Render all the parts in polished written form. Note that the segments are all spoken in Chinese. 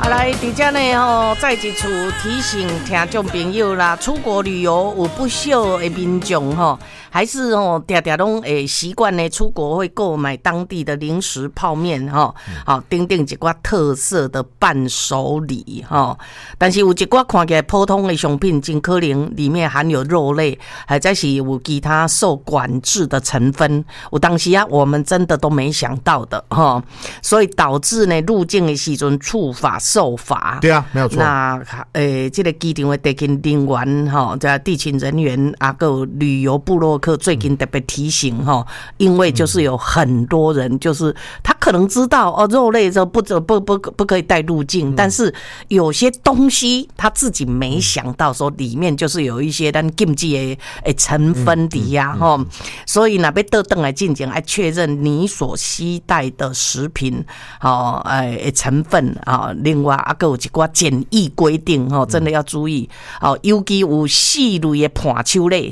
来，伫遮呢再一次提醒听众朋友啦，出国旅游有不少的民众还是常常拢会习惯呢，出国会购买当地的零食、泡面等等一寡特色的伴手礼但是有一寡看起来普通的商品，真可能里面含有肉类，或者是有其他受管制的成分，有当时我们真的都没想到的所以导致呢入境的时阵触法受罚。 对啊，没有错。 那这个机场的地勤人员这地勤人员还有旅游部落客最近特别提醒因为就是有很多人就是他可能知道肉类这不可以带入境，但是有些东西他自己没想到说里面就是有一些咱禁忌的成分底呀所以若要倒转来进前要确认你所携带的食品成分另外还有一寡检疫规定真的要注意尤其有4类的伴手礼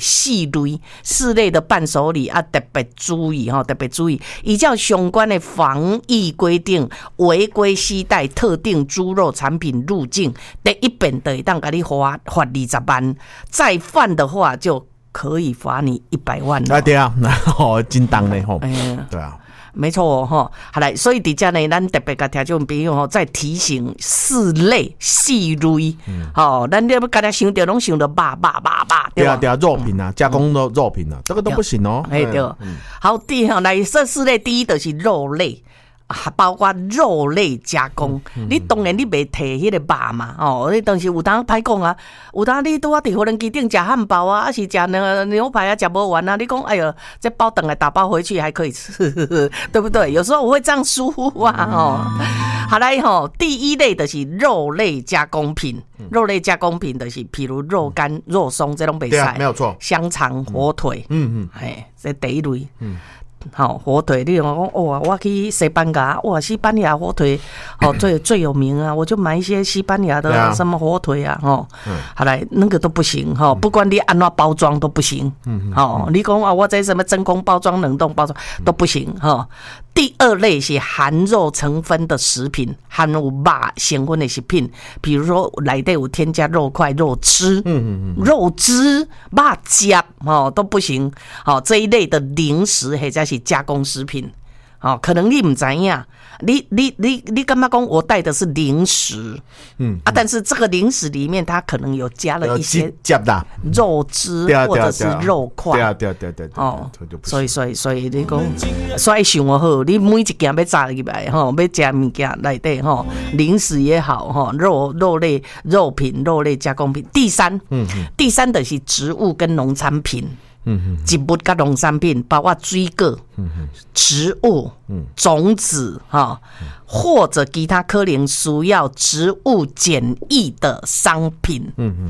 4类的伴手礼特别注意特别注意，依照相关的防疫规定，违规携带特定猪肉产品入境，第一遍就会当给你罚20万，再犯的话就可以罚你100万了。 对啊，真重呢对啊。 没错好来，所以底下呢，咱特别给听众朋友再提醒4类咱要大家想到拢想到肉对啊，肉品啊，加工的肉品啊，这个都不行对好，来这4类，第一就是肉类。包括肉类加工，你当然你袂摕迄个肉嘛，你当时有当歹讲啊，有当你拄啊伫无人机顶食汉堡啊，还是食牛排啊，食不完啊，你讲哎呦，这包等来打包回去还可以吃，对不对？有时候我会这样疏忽好来第一类的是肉类加工品，肉类加工品的是譬如肉干、肉松这种比赛， 没有错， 香肠、火腿，这第一类。火腿，你讲我去西班牙，西班牙火腿最有名啊，我就买一些西班牙的什么火腿啊好来那个都不行不管你按怎包装都不行你讲我这什么真空包装、冷冻包装都不行第二类是含肉成分的食品，含有肉成分的食品，比如说里面有添加肉块、肉汁、肉汁、肉汁都不行这一类的零食或者是加工食品可能你不知道你干嘛讲我带的是零食但是这个零食里面它可能有加了一些肉汁或者是肉块所以你讲所以想好你每一件要炸入来要吃物件内底零食也好肉类肉品肉类加工品。第三就是植物跟农产品植物跟农产品，包括水果、植物、种子或者其他可能需要植物检疫的商品。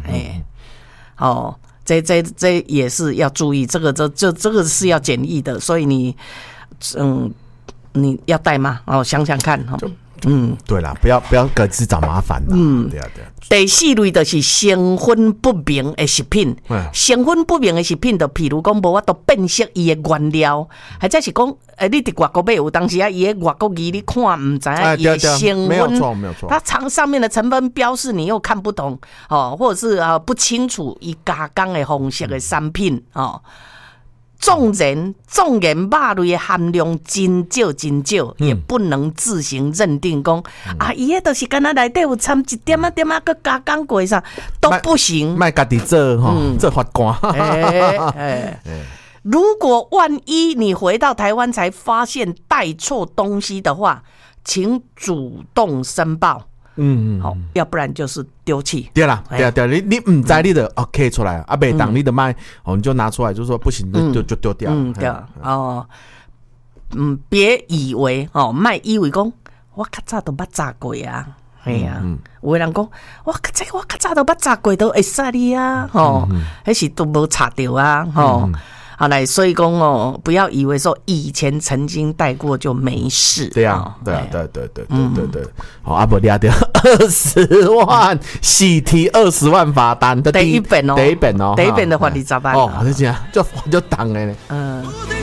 这也是要注意，这个是要检疫的，所以你要带吗？想想看对啦，不要给自己找麻烦啦。对啊。 第4类就是成分不明的食品，成分不明的食品就譬如讲无法度辨识伊的原料，或者是讲你伫外国买有当时伊的外国字你看唔知伊的成分， 没有错， 它上面的成分标示你又看不懂或者是不清楚伊加工的方式的产品纵然肉类的含量真少，也不能自行认定讲伊迄都是敢若内底有掺一点点个加工过啥都不行， 卖家己做做法官。 如果万一你回到台湾才发现带错东西的话，请主动申报。要不然就是丢弃。 对啦，你唔知你就K 出来袂当你就卖你就拿出来，就说不行就丢掉。 别以为卖以为讲我较早都捌炸过啊，有的人讲我较早都捌炸过都会使你啊，迄是都无查到啊，好来，所以讲不要以为说以前曾经带过就没事。 对啊，对。好，不抓到20万，喜提20万罚单的第一本第一本的罚20万就这样就当的呢。